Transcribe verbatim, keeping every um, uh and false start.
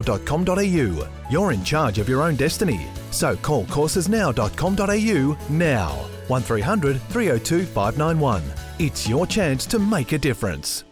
dot com dot a u. You're in charge of your own destiny. So call courses now dot com dot a u now. one three hundred, three oh two, five nine one. It's your chance to make a difference.